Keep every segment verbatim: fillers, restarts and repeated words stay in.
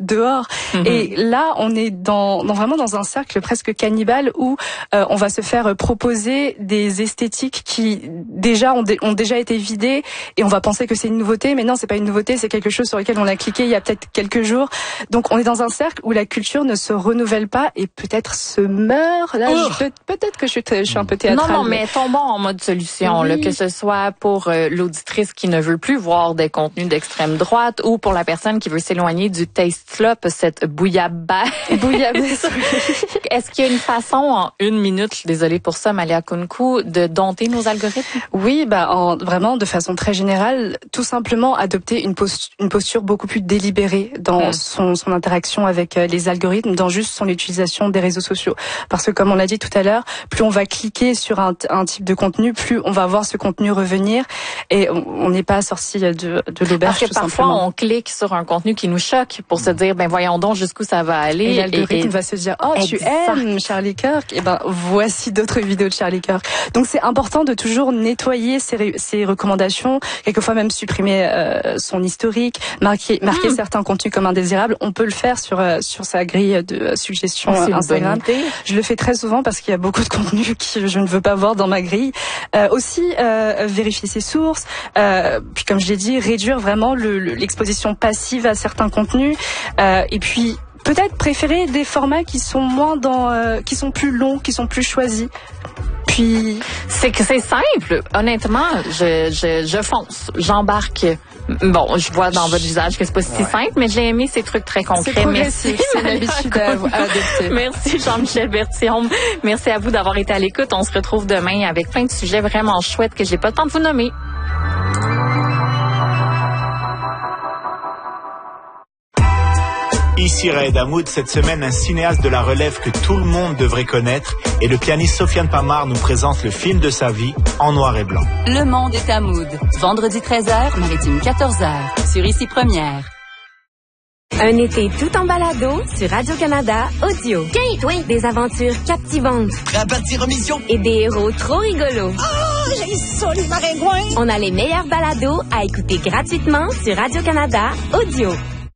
dehors. Mm-hmm. Et là, on est dans, dans vraiment dans un cercle presque cannibale où euh, on va se faire proposer des esthétiques qui déjà ont, dé, ont déjà été vidées et on va penser que c'est une nouveauté, mais non, c'est pas une nouveauté, c'est quelque chose sur lequel on a cliqué il y a peut-être quelques jours. Donc on est dans un cercle où la culture ne se renouvelle pas et peut-être se meurt. Là, oh. je, peut-être que je suis, je suis un peu théâtrale. Non, non, mais tombons en mode solution, oui. là, que ce soit pour euh, l'auditrice qui ne veut plus voir des contenus d'extrême droite ou pour la personne qui veut s'éloigner du taste slop, cette bouillabaisse. Bouillabaisse. Est-ce qu'il y a une façon, en une minute, je suis désolée pour ça, Malia Kunku, de dompter nos algorithmes? Oui, bah, en, vraiment, de façon très générale, tout simplement adopter une posture, une posture beaucoup plus délibérée dans mmh. son, son interaction avec les algorithmes, dans juste son utilisation des réseaux sociaux. Parce que, comme on l'a dit tout à l'heure, plus on va cliquer sur un, un type de contenu, plus on va voir ce contenu revenir et on n'est pas sorti de, de l'auberge. Parce que parfois, simplement. on clique sur un contenu qui nous choque pour se dire, ben voyons donc jusqu'où ça va aller. Et l'algorithme et, et... va se dire, oh, exact. Tu aimes Charlie Kirk? Et ben, voici d'autres vidéos de Charlie Kirk. Donc, c'est important de toujours nettoyer ses, ses recommandations, quelquefois même supprimer euh, son historique, marquer, marquer mmh. certains contenus comme indésirables. On peut le faire sur euh, sur sa grille de suggestions oh, Instagram. Je le fais très souvent parce qu'il y a beaucoup de contenus que je ne veux pas voir dans ma grille. Euh, aussi, euh, vérifier ses sources. Euh, puis, comme je l'ai dit, réduire vraiment le, le, l'exposition passive à certains contenus. Euh, et puis, peut-être préférer des formats qui sont moins dans, euh, qui sont plus longs, qui sont plus choisis. Puis c'est que c'est simple. Honnêtement, je je je fonce, j'embarque. Bon, je vois dans votre visage que c'est pas si ouais. simple, mais j'ai aimé ces trucs très concrets. Merci. C'est l'habitude à adopter. Merci Jean-Michel Berthiaume. Merci à vous d'avoir été à l'écoute. On se retrouve demain avec plein de sujets vraiment chouettes que j'ai pas le temps de vous nommer. Ici Raed Hamoud, cette semaine, un cinéaste de la relève que tout le monde devrait connaître et le pianiste Sofiane Pamar nous présente le film de sa vie en noir et blanc. Le monde est Hamoud. Vendredi treize heures, maritime quatorze heures. Sur Ici Première. Un été tout en balado sur Radio-Canada Audio. Quinte, oui. Des aventures captivantes. Prêt à partir en mission? Et des héros trop rigolos. Oh, j'ai ça, les maringouins! On a les meilleurs balados à écouter gratuitement sur Radio-Canada Audio.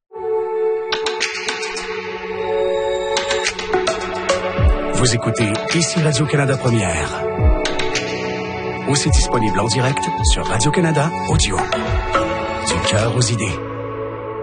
Vous écoutez Ici Radio-Canada Première. Aussi disponible en direct sur Radio-Canada Audio. Du cœur aux idées.